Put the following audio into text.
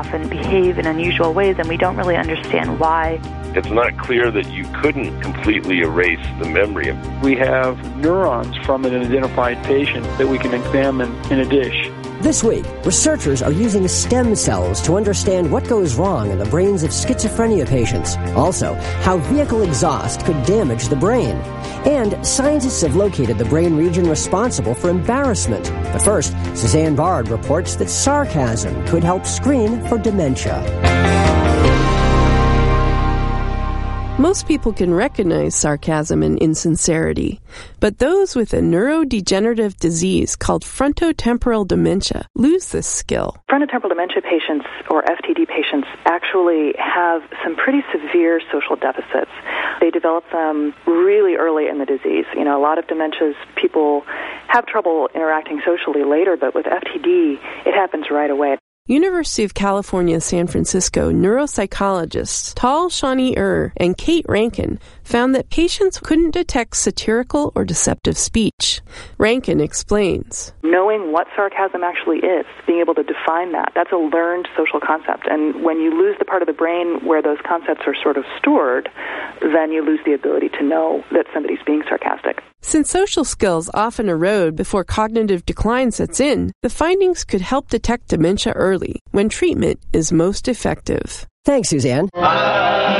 often behave in unusual ways, and we don't really understand why. It's not clear that you couldn't completely erase the memory. We have neurons from an identified patient that we can examine in a dish. This week, researchers are using stem cells to understand what goes wrong in the brains of schizophrenia patients. Also, how vehicle exhaust could damage the brain. And scientists have located the brain region responsible for embarrassment. But first, Suzanne Bard reports that sarcasm could help screen for dementia. Most people can recognize sarcasm and insincerity, but those with a neurodegenerative disease called frontotemporal dementia lose this skill. Frontotemporal dementia patients, or FTD patients, actually have some pretty severe social deficits. They develop them really early in the disease. You know, a lot of dementias, people have trouble interacting socially later, but with FTD, it happens right away. University of California, San Francisco neuropsychologists Tal Shani and Kate Rankin found that patients couldn't detect satirical or deceptive speech. Rankin explains. Knowing what sarcasm actually is, being able to define that, that's a learned social concept. And when you lose the part of the brain where those concepts are sort of stored, then you lose the ability to know that somebody's being sarcastic. Since social skills often erode before cognitive decline sets in, the findings could help detect dementia early, when treatment is most effective. Thanks, Suzanne.